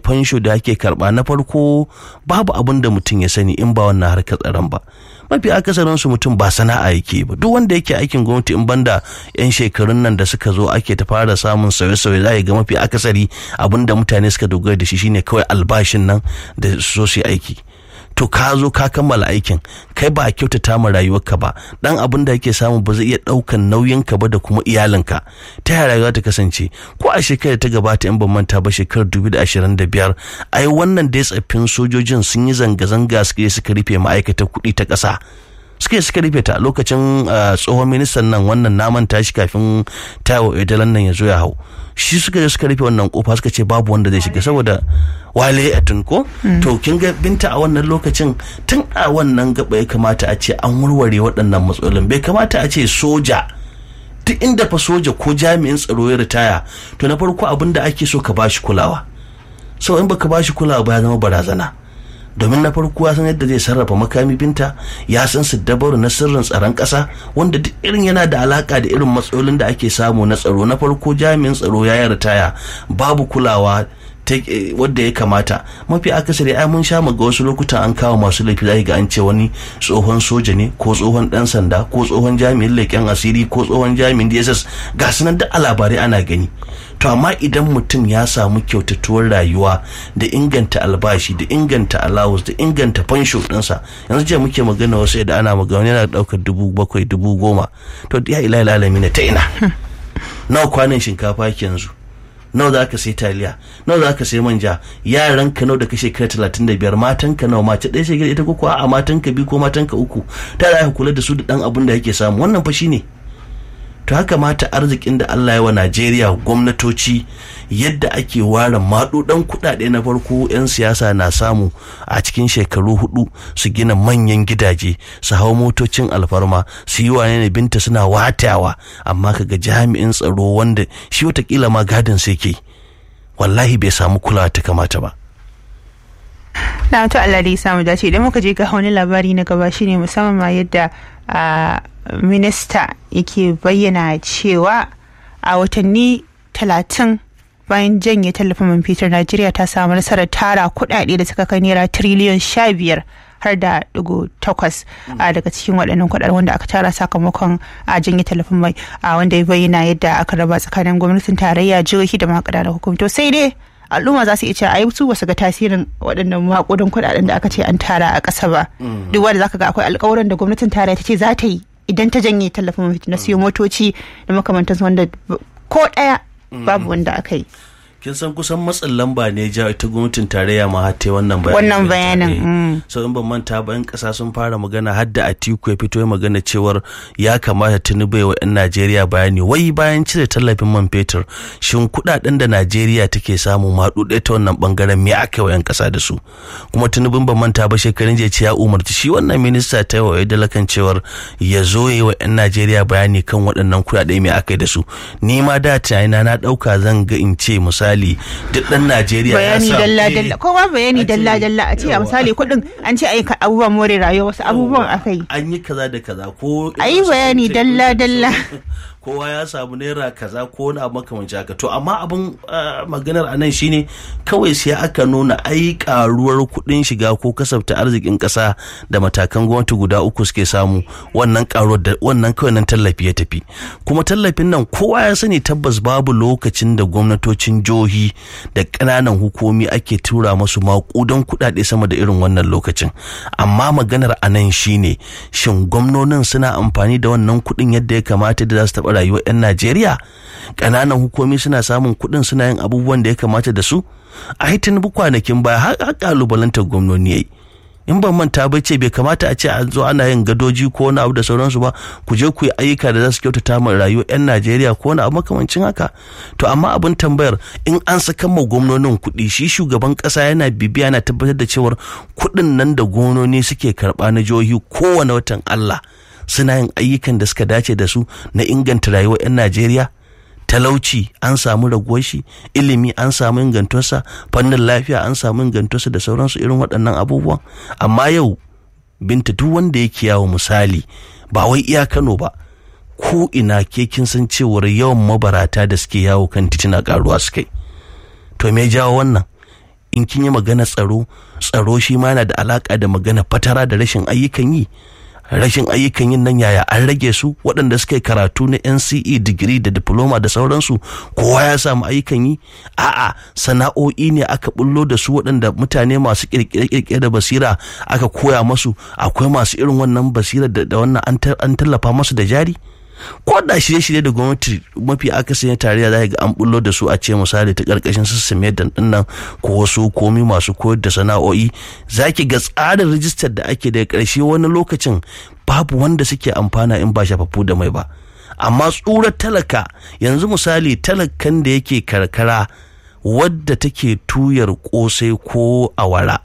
fansho da ake karba na farko babu abin da mutum ya sani in ba wannan harkar tsaron ba. Mafi akasarin su mutum ba sana'a yake ba. Duk wanda yake aikin gwamnati in banda yan shekarun nan da suka zo ake ta fara samun sauye-sauye za ga mafi akasari abin da mutane suka dogara da shi shine kawai albashin nan da so su aiki. To ka zo ka kammala aikin kai ba a kyautata ma rayuwarka ba, dan abin da yake samu ba zai iya daukan nauyinka ba da kuma iyalinka. Ta yaya rayuwa ta kasance? Ko a shekarar ta gabata in ban manta ba shekarar 2025 ai wannan dai tsaffin sojojin sun yi zanga-zanga suka rufe ma'aikatar kuɗi ta ƙasa. suka rufe ta lokacin tsohon ministan nan wannan naman tashi kafin tawo edalan nan ya zo ya hau, shi suka rufe wannan kofa suka ce babu wanda zai shiga saboda wale a tunko. To kin ga Binta a wannan lokacin tun a wannan gaba ya kamata a ce an warware waɗannan matsalolin. Bai kamata a ce soja duk inda fa soja ko jami'in tsaro ya ritaya to na farko abin da ake so ka bashi kulawa, so in baka bashi kulawa ba ya zama barazana. Domin na farko ya san yadda zai sarrafa makami Binta, ya san su dabaru na sirrin tsaron ƙasa wanda duk irin yana da alaka da irin matsalolin da ake samu na tsaro. Na farko jami'in tsaro ya yi ritaya babu kulawa wadda ya kamata. Mafi akasari ai mun sha ga wasu lokutan an kawo masu laifi zai ga an ce wani tsohon soja ne ko tsohon dan sanda ko tsohon jami'in leƙen asiri ko tsohon jami'in DSS, ga su nan duk a labarai ana gani. To amma idan mutum ya samu kyautatuwar rayuwa da inganta albashi da inganta allowance da inganta fansho ɗinsa, yanzu jiya muke magana wasu da ana magana yana ɗaukar 7,000 10,000, to ya ilahi alamin ta ina nawa kwanan shinkafa yanzu, nawa za ka sai taliya, nawa za ka sai manja, yaran ka nawa da ka shekara 35, matan ka nawa, mace ɗaya shekara ita ko a matan ka 2 ko matan ka 3, ta za ka kula da su da ɗan abin da yake samu. Wannan fa shine. To haka mata arzikin da Allah ya wa Najeriya gwamnatoci yadda ake ware maɗuɗan kuɗaɗe na farko 'yan siyasa na samu a cikin shekaru 4 su gina manyan gidaje, su hau motocin alfarma, su yi wane ne Binta suna watawa, amma kaga jami'in tsaro wanda shi watakila ma gadin sai ke wallahi bai samu kulawa ta kamata ba. Na to Allah dai samu dace. Idan muka je ga wani labari na gaba shine musamman ma yadda minista yake bayyana cewa a watanni 30 bayan janye tallafin man fetur, Najeriya ta samu nasarar tara kuɗaɗe da suka kai naira tiriliyon 15 har da $8 daga cikin waɗannan kuɗaɗen wanda aka tara sakamakon janye tallafin mai, wanda ya bayyana yadda aka raba tsakanin gwamnatin tarayya, jihohi da ma ƙananan hukumomi. To sai dai al'umma za su iya cewa ai su basu ga tasirin waɗannan maƙudan kuɗaɗen da aka ce an tara a ƙasa ba. Duk wanda zaka ga akwai alƙawuran da gwamnatin tarayya ta ce za ta yi idan ta janye tallafin na siyo motoci da makamantansu wanda ko ɗaya babu wanda aka yi. Kin san kusan matsin lamba ne ja ita gwamnatin tarayya ma har ta wannan bayanin. So in ban manta ba 'yan kasa sun fara magana har da Atiku ya fito ya magana cewar ya kamata Tinubu wa 'yan Najeriya bayani wai bayan cire tallafin man fetur shin kuɗaɗen da Najeriya take samu maɗuɗe ta wannan bangaren me aka yi wa 'yan kasa da su. Kuma Tinubu ban manta ba shekarun jiya ce ya umarci shi wannan minista ta wa dalakan cewar ya zo yi wa 'yan Najeriya bayani kan waɗannan kuɗaɗe me aka yi da su. Ni ma da tunanina na ɗauka zan ga in ce misali duk dan Najeriya ya bayani dalla kowa bayani dalla a ce a misali kudin an ce ayi abubuwan more rayuwa wasu abubuwan akai an yi kaza da kaza ko ayi bayani dalla kowa ya samu naira kaza ko wani abu makamancin haka. To amma abin maganar anan shine kawai sai aka nuna ai karuwar kudin shiga ko kasafta arzikin kasa da matakan gwamnati guda 3 suke samu, wannan karuwar da wannan kawai nan tallafi ya tafi. Kuma tallafin nan kowa ya sani tabbas babu lokacin da gwamnatocin jihohi da ƙananan hukumi ake tura masu maƙudan kuɗaɗe sama da irin wannan lokacin. Amma maganar anan shine shin gwamnonin suna amfani da wannan kuɗin yadda ya kamata da za su taɓa rayuwar 'yan Najeriya? Ƙananan hukumi suna samun kuɗin suna yin abubuwan da ya kamata da su? A hitin kwanakin baya har ƙalubalantar gwamnoni yayi. In ban manta ba ce bai kamata a ce a zo ana yin gadoji ko wani abu da sauransu ba, ku je ku yi ayyuka da za su kyautata ma rayuwar 'yan Najeriya ko wani abu makamancin haka. To amma abin tambayar in an saka ma gwamnonin kuɗi, shi shugaban ƙasa yana bibiya yana tabbatar da cewar kuɗin nan da gwamnoni suke karɓa na jihohi kowane watan Allah suna yin ayyukan da suka dace da su na inganta rayuwar 'yan Najeriya. Talauci an samu raguwar shi, ilimi an samu ingantuwarsa, fannin lafiya an samu ingantuwarsa da sauransu irin waɗannan abubuwan. Amma yau Binta duk wanda yake yawo misali ba wai iya Kano ba, ko ina ke kin san cewar yawan mabarata da suke yawo kan titina karuwa suke. To me jawo wannan? in kin yi magana tsaro shi ma yana da alaka da magana fatara da rashin ayyukan yi. Rashin ayyukan yin nan yaya an rage su, waɗanda suka yi karatu na NCE digiri da diploma da sauransu kowa ya samu ayyukan yi? A'a, sana'o'i ne aka bullo da su waɗanda mutane masu kirkire da basira aka koya masu, akwai masu irin wannan basira da wannan an tallafa masu da jari. Ko da shirye-shirye da gwamnati mafi akasarin tarayya za ga an bullo da su, a ce misali ta karkashin system din nan ko wasu komi masu koyar da sana'o'i, zaki ga tsarin rijistar da ake da karshe wani lokacin babu wanda suke amfana in ba shafafu da mai ba. Amma tsurar talaka yanzu, misali talakan da yake karkara wadda take tuyar kosai ko awara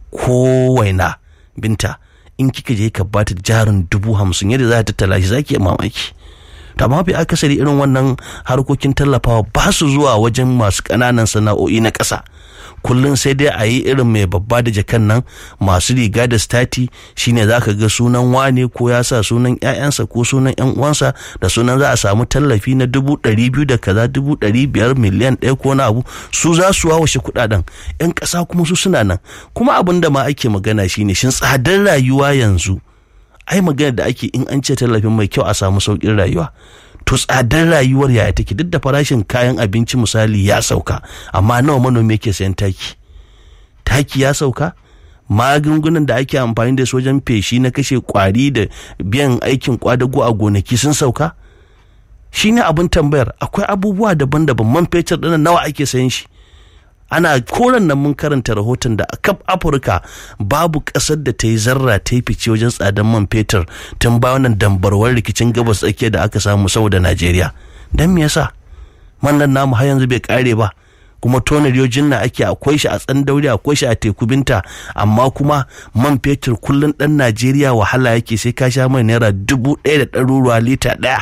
ko waina, Binta, in kika je ka bata jarin 50,000 yadda za ta tattala shi zaki mamaki. Ta mafi akasari irin wannan harkokin tallafawa ba su zuwa wajen masu ƙananan sana'o'i na ƙasa. Kullum sai dai a yi irin mai babba da jakan nan, masu riga da stati, shine za ka ga sunan wane ko ya sa sunan 'ya'yansa ko sunan 'yan uwansa da sunan za a samu tallafi na 200,000 da kaza, 500,000, miliyan 1 ko na abu, su za su wawashe kuɗaɗen. 'Yan ƙasa kuma su suna nan. Kuma abin da ma ake magana shine shin tsadar rayuwa yanzu, ai magana da ake in an ce tallafin mai kyau a samu sauƙin rayuwa. To tsadar rayuwar yaya take? Duk da farashin kayan abinci misali ya sauka, amma nawa manomi yake sayan taki ya sauka? Magungunan da ake amfani da su wajen feshi na kashe kwari da biyan aikin kwadago a gonaki sun sauka? Shine abin tambayar. Akwai abubuwa daban-daban. Man fetur ɗin nawa ake sayan shi? Ana koran nan mun karanta rahoton da a kaf Afirka babu ƙasar da ta yi zarra ta yi fice wajen tsadar man fetur tun bayan nan dambarwar rikicin gabas tsakiya da aka samu saboda Najeriya. Dan me yasa man nan namu har yanzu bai kare ba? Kuma tona riyojin na ake, akwai shi a Tsandauri, akwai shi a Teku Binta, amma kuma man fetur kullun dan Najeriya wahala yake, sai ka sha mai naira 1,100 lita ɗaya.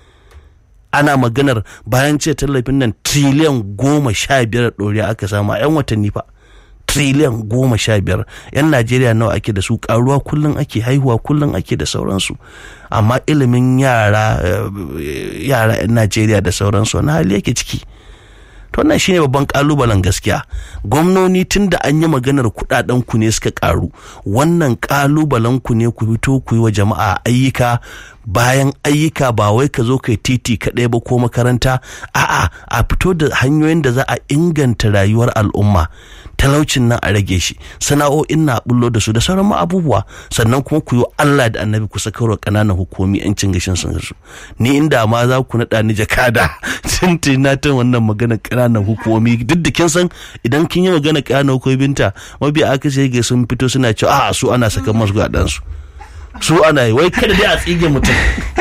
Ana maganar bayan ce tallafin nan triliyan 15 ɗoriya aka samu a 'yan watanni fa. Triliyan 15. 'Yan Najeriya nawa ake da su? Karuwa kullum ake, haihuwa kullum ake da sauransu. Amma ilimin yara 'yan Najeriya da sauransu wani hali yake ciki. To wannan shine babban kalubalen gaskiya. Gwamnoni tun da an yi maganar kudaden ku ne suka karu, wannan kalubalen ku ne ku fito ku yi wa jama'a ayyuka. Bayan ayyuka ba wai ka zo kai titi kaɗai ba ko makaranta, a'a a fito da hanyoyin da za a inganta rayuwar al'umma. Talaucin nan a rage shi, sana'o'in na bullo da su da sauran abubuwa, sannan kuma ku yi Allah da Annabi ku sakarwa ƙananan hukumi 'yancin gashin sun su. Ni inda ma za ku naɗa ni jakada tintin na ta wannan magana ƙananan hukumi, duk da kin san idan kin yi magana ƙananan hukumi Binta, mabiya aka sai ga sun fito suna cewa a su ana sakan masu gaɗansu. Su ana yi wai kada dai a tsige mutum.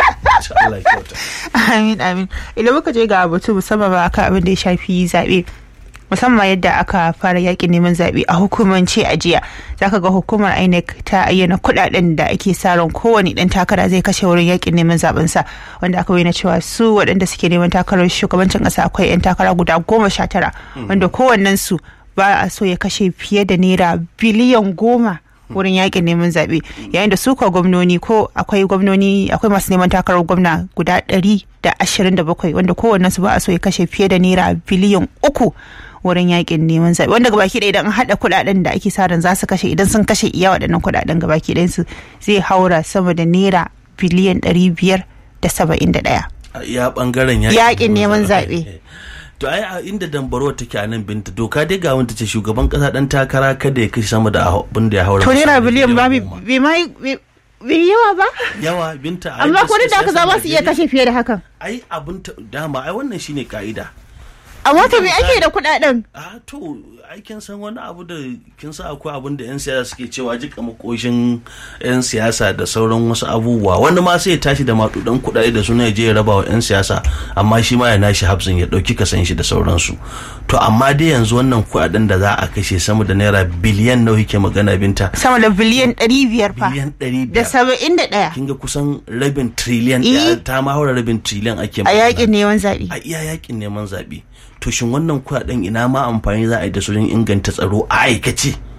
Amin. Idan muka je ga batu musamman ba akan abin da ya shafi zaɓe, musamman yadda aka fara yakin neman zaɓe a hukumance a jiya, zaka ga hukumar INEC ta ayyana kuɗaɗen da ake sa ran kowane ɗan takara zai kashe wurin yakin neman zaɓen sa, wanda aka bayyana cewa su waɗanda suke neman takarar shugabancin ƙasa akwai 'yan takara guda 19 wanda kowannen su ba a so ya kashe fiye da naira biliyan 10 wurin yakin neman zaɓe, yayin da su kuwa gwamnoni ko akwai masu neman takarar gwamna guda 127 wanda kowannen su ba a so ya kashe fiye da naira biliyan 3 wurin yakin neman zaɓe, wanda gabaki ɗaya idan an haɗa kuɗaɗen da ake sa ran za su kashe, idan sun kashe iya waɗannan kuɗaɗen gabaki ɗayan su zai haura sama da naira biliyan 571 ya ɓangaren yakin neman zaɓe. To ai a inda dambarwa take a nan Binta, doka dai ga wanda ce shugaban kasa dan takara kada ya kashe sama da abin da ya haura. To naira biliyan ba bai yawa ba? Yawa Binta. Amma ko da aka za su iya kashe fiye da hakan. Ai abin dama ai wannan shine ka'ida. Amma to me ake da kuɗaɗen? To ai kin san wani abu da kin san akwai abin da 'yan siyasa suke cewa jika makoshin 'yan siyasa da sauran wasu abubuwa, wani ma sai ya tashi da maɗuɗan kuɗaɗe da suna ya je ya raba wa 'yan siyasa, amma shi ma ya nashi hafsin ya ɗauki kasan shi da sauransu. To amma dai yanzu wannan kuɗaɗen da za a kashe sama da naira biliyan nawa yake magana Binta? Sama da biliyan 500 fa. Biliyan 500. Da 71. Kin ga kusan rabin triliyan ta ma haura rabin triliyan ake magana. A yakin neman zaɓe. A iya yakin neman zaɓe. To shin wannan kuɗaɗen ina ma amfani za a yi da su don inganta tsaro a aikace?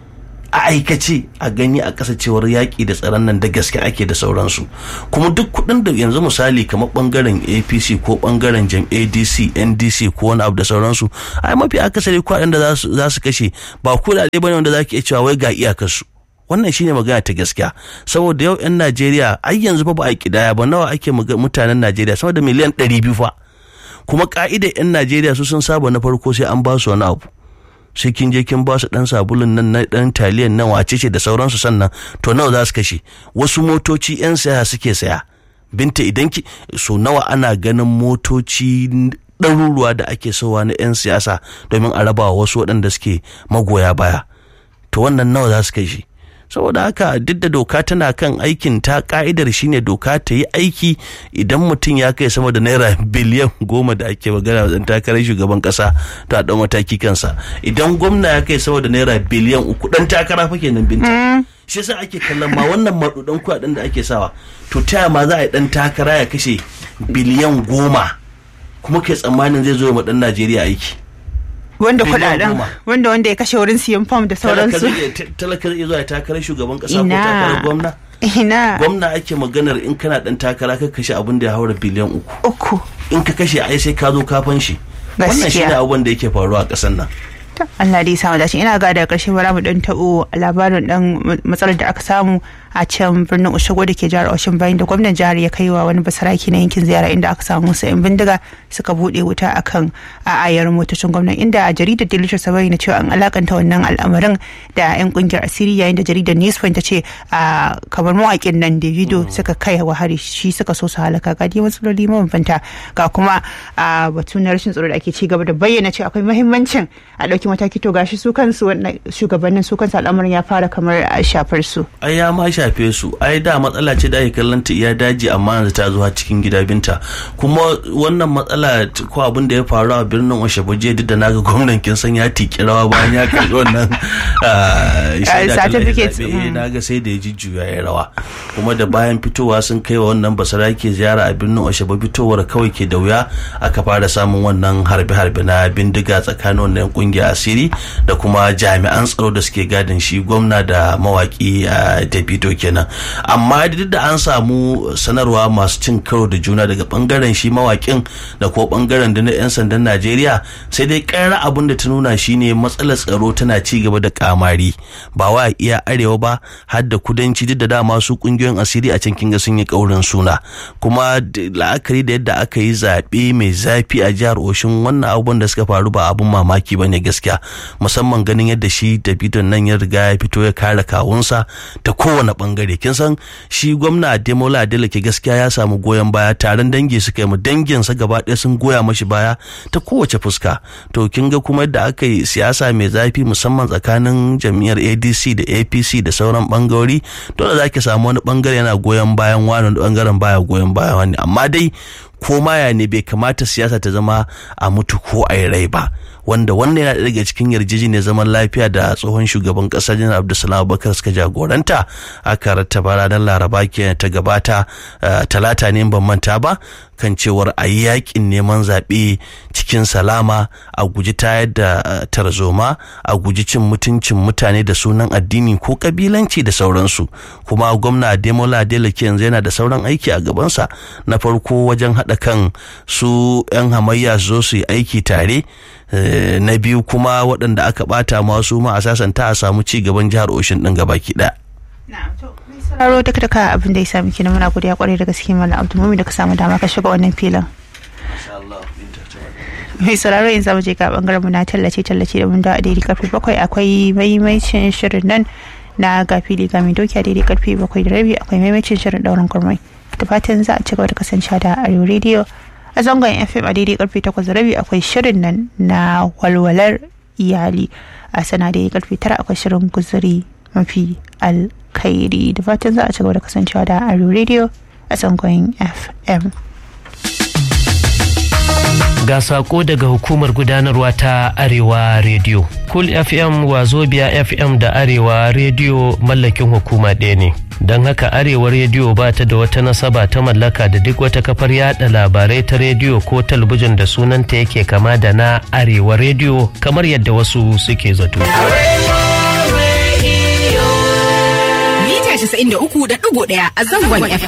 a aikace a gani a ƙasa cewar yaƙi da tsaron nan da gaske ake da sauransu. Kuma duk kuɗin da yanzu misali kamar ɓangaren APC ko ɓangaren ADC NDC ko wani abu da sauransu, ai mafi akasari kuɗin da za su kashe ba kuɗaɗe bane wanda za ki iya cewa wai ga iyakarsu. Wannan shine magana ta gaskiya, saboda yau 'yan Najeriya ai yanzu fa ba a kidaya ba nawa ake mutanen Najeriya sama da miliyan 200 fa. Kuma ka'idar 'yan Najeriya su sun saba na farko sai an ba su wani abu, sai kin je kin ba su dan sabulun nan na dan taliyan nan wacece da sauransu, sannan to nawa za su kashe. Wasu motoci 'yan saya suke saya. Binta idan ki so nawa ana ganin motoci ɗaruruwa da ake sowa na 'yan siyasa domin a raba wasu waɗanda suke magoya baya, to wannan nawa za su kashe. Saboda haka duk da doka tana kan aikin ta, ka'idar shine doka ta yi aiki. Idan mutum ya kai sama da naira biliyan 10 da ake magana wajen takarar shugaban kasa, to a ɗan mataki kansa. Idan gwamna ya kai sama da naira biliyan 3 ɗan takara fa kenan Binta. Shi yasa ake kallon ma wannan maɗuɗan kuɗaɗen da ake sawa, to ta ma za a yi ɗan takara ya kashe biliyan 10 kuma kai tsammanin zai zo ma ɗan Najeriya aiki. Wanda kudaden wanda ya kashe wurin siyan fam da sauransu. Talaka zai zo ya takarar shugaban kasa ko takarar gwamna. Gwamna ake maganar in kana dan takara ka kashe abin da ya haura biliyan 3. In ka kashe ai sai ka zo kafan shi. Wannan shine abin da yake faruwa a kasar nan. Allah dai samu dace. Ina ga da karshe bara mu dan tabo labarin dan matsalar da aka samu a can birnin Oshogo da ke jihar Oshin bayan da gwamnan jihar ya kai wa wani basaraki na yankin ziyara inda aka samu su 'yan bindiga suka bude wuta akan ayar motocin gwamnan, inda a jaridar Daily Trust ta bayyana cewa an alakanta wannan al'amarin da 'yan kungiyar asiri, yayin da jaridar Newspoint ta ce kamar mawaƙin nan Davido suka kai wa hari shi suka so su halaka. Ga dai matsaloli mabambanta, ga kuma batu na rashin tsaro da ake ci gaba da bayyana cewa akwai muhimmancin a ɗauki mataki. To gashi su kansu wannan shugabannin su kansu al'amarin ya fara kamar a shafar su. Ai ya ma shafe su, ai da matsala ce da ake kallon ta iya daji amma yanzu ta zo cikin gida Binta. Kuma wannan matsala ko abin da ya faru a birnin Oshobo jiya, duk da naga gwamnan kin san ya tiki rawa bayan ya karɓi wannan certificate, naga sai da ya jujjuya ya rawa. Kuma da bayan fitowa sun kai wa wannan basarake ziyara a birnin Oshobo, fitowar kawai ke da wuya aka fara samun wannan harbe-harbe na bindiga tsakanin wannan kungiya asiri da kuma jami'an tsaro da suke gadin shi gwamna da mawaki Davido kenan. Amma duk da an samu sanarwa masu cin karo da juna daga bangaren shi mawakin da ko bangaren da na 'yan sandan Najeriya, sai dai ƙarar abin da ta nuna shine matsalar tsaro tana ci gaba da kamari, ba wa iya arewa ba har da kudanci, duk da dama su kungiyoyin asiri a can kinga sun yi kaurin suna. Kuma la'akari da yadda aka yi zaɓe mai zafi a jihar Oshin, wannan abubuwan da suka faru ba abun mamaki bane gaskiya, musamman ganin yadda shi Davido nan ya riga ya fito ya kare kawunsa ta kowane bangare. Kin san shi gwamna Ademola Adeleke gaskiya ya samu goyon baya, taron dangi suka yi mu danginsa gaba ɗaya sun goya mashi baya ta kowace fuska. To kin ga kuma yadda aka yi siyasa mai zafi musamman tsakanin jam'iyyar ADC da APC da sauran bangarori, dole za ki samu wani bangare yana goyon bayan wani bangaren baya goyon bayan wani. Amma dai ko maya ne bai kamata siyasa ta zama a mutu ko a rai ba, wanda wannan yana daga cikin yarjejeniyar zaman lafiya da tsohon shugaban kasar Janar Abdulsalam Abubakar suka jagoranta aka rattaba ranar Laraba ke ta gabata, Talata ne ban manta ba, kan cewar a yi yakin neman zaɓe cikin salama, a guji tayar da tarzoma, a guji cin mutuncin mutane da sunan addini ko kabilanci da sauransu. Kuma gwamna Ademola Adeleke yanzu yana da sauran aiki a gabansa, na farko wajen haɗa kan su 'yan hamayya su zo su yi aiki tare, na biyu kuma waɗanda aka ɓata masu ma a sasanta a samu ci gaban jihar Oshin ɗin gabaki ɗaya. Sauraro duka abin da ya sami kina muna godiya kwarai da gaske Malam Abdulmumin da ka samu dama ka shiga wannan filin. Mai sauraro in zamu je ga bangaren mu na tallace da mun da a daidai karfe 7 akwai maimaicin shirin nan na ga fili ga mai doki a daidai karfe 7:30 akwai maimaicin shirin dauran kurmai. Da fatan za a ci gaba da kasancewa da Arewa Radio. A zangon FM a daidai karfe 8:30 akwai shirin nan na walwalar iyali. A sana daidai karfe 9 akwai shirin guzuri mafi alkhairi. Da fatan za a ci gaba da kasancewa da Arewa Radio a zangon FM. Ga sako daga hukumar gudanarwa ta Arewa Radio. Cool FM, Wazobia FM da Arewa Radio mallakin hukuma ɗaya ne. Don haka Arewa Radio ba ta da wata nasaba ta mallaka da duk wata kafar yada labarai ta rediyo ko talabijin da sunanta yake kama da na Arewa Radio kamar yadda wasu suke zato. 93.1 a zangon FM.